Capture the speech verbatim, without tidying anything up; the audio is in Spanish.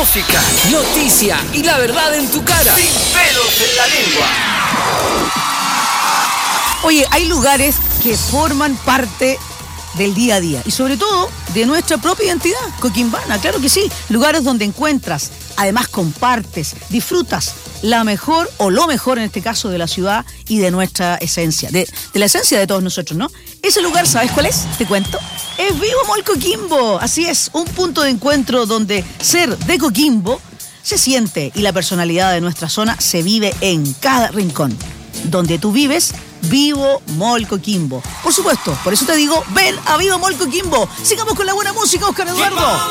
música, noticia y la verdad en tu cara. Sin pelos en la lengua. Oye, hay lugares que forman parte del día a día y sobre todo de nuestra propia identidad coquimbana, claro que sí. Lugares donde encuentras, además compartes, disfrutas la mejor o lo mejor en este caso de la ciudad y de nuestra esencia, de, de la esencia de todos nosotros, ¿no? Ese lugar, ¿sabes cuál es? Te cuento. Es Vivo Mall Coquimbo. Así es, un punto de encuentro donde ser de Coquimbo se siente y la personalidad de nuestra zona se vive en cada rincón. Donde tú vives, Vivo Mall Coquimbo. Por supuesto, por eso te digo, ven a Vivo Mall Coquimbo. Sigamos con la buena música, Oscar Eduardo.